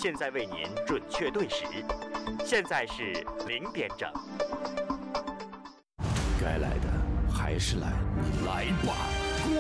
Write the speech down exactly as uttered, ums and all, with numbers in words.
现在为您准确对时，现在是零点整。 该来的还是来，你来吧。